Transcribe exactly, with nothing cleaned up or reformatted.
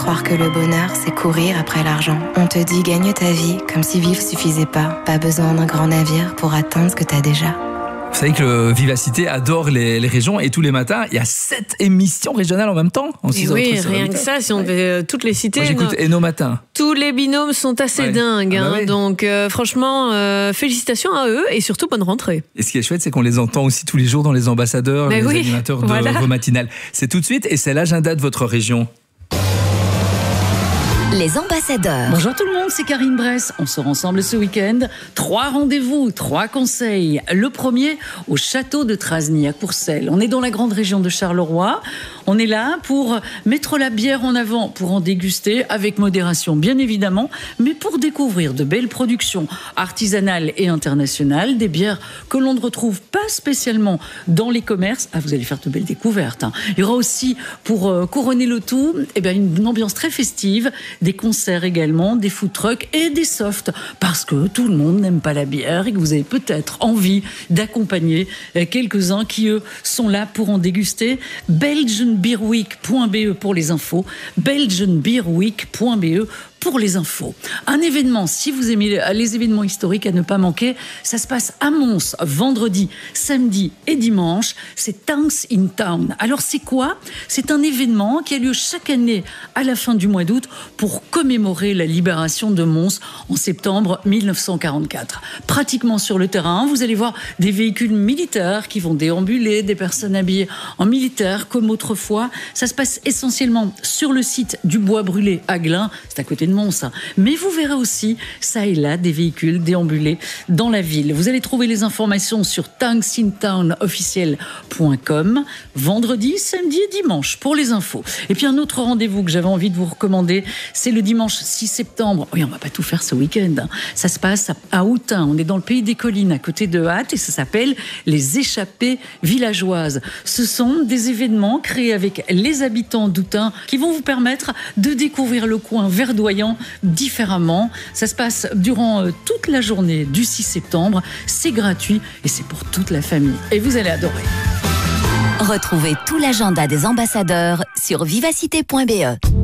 croire que le bonheur, c'est courir après l'argent. On te dit gagne ta vie, comme si vivre suffisait pas. Pas besoin d'un grand navire pour atteindre ce que t'as déjà. Vous savez que le Vivacité adore les, les régions et tous les matins, il y a sept émissions régionales en même temps. En et oui, rien que ça, si on devait toutes les citer. Moi, j'écoute nos... et nos matins. Tous les binômes sont assez ouais. dingues. Hein, ah bah oui. Donc, euh, franchement, euh, félicitations à eux et surtout bonne rentrée. Et ce qui est chouette, c'est qu'on les entend aussi tous les jours dans les ambassadeurs, mais les oui, animateurs de voilà. vos matinales. C'est tout de suite et c'est l'agenda de votre région. Les ambassadeurs. Bonjour tout le monde, c'est Karine Bress. On sort ensemble ce week-end. Trois rendez-vous, trois conseils. Le premier, au château de Trasny, à Courcelles. On est dans la grande région de Charleroi. On est là pour mettre la bière en avant, pour en déguster avec modération, bien évidemment, mais pour découvrir de belles productions artisanales et internationales, des bières que l'on ne retrouve pas spécialement dans les commerces. Ah, vous allez faire de belles découvertes. Hein. Il y aura aussi, pour euh, couronner le tout, eh bien, une, une ambiance très festive, des concerts également, des food trucks et des softs, parce que tout le monde n'aime pas la bière et que vous avez peut-être envie d'accompagner quelques-uns qui, eux, sont là pour en déguster. belgian beer week point b e pour les infos, belgian beer week point b e pour les infos. Un événement, si vous aimez les événements historiques à ne pas manquer, ça se passe à Mons, vendredi, samedi et dimanche. C'est Tanks in Town. Alors c'est quoi ? C'est un événement qui a lieu chaque année à la fin du mois d'août pour commémorer la libération de Mons en septembre mille neuf cent quarante-quatre. Pratiquement sur le terrain, vous allez voir des véhicules militaires qui vont déambuler, des personnes habillées en militaire comme autrefois. Ça se passe essentiellement sur le site du Bois Brûlé à Glun, c'est à côté de Mons. Mais vous verrez aussi, ça et là, des véhicules déambulés dans la ville. Vous allez trouver les informations sur tanks in town officiel point com, vendredi, samedi et dimanche pour les infos. Et puis un autre rendez-vous que j'avais envie de vous recommander, c'est le dimanche six septembre. Oui, on va pas tout faire ce week-end. Hein. Ça se passe à Houtin. On est dans le pays des collines, à côté de Hatt, et ça s'appelle les échappées villageoises. Ce sont des événements créés avec les habitants d'Houtin qui vont vous permettre de découvrir le coin verdoyant différemment. Ça se passe durant euh, toute la journée du six septembre. C'est gratuit et c'est pour toute la famille. Et vous allez adorer. Retrouvez tout l'agenda des ambassadeurs sur vivacité point b e.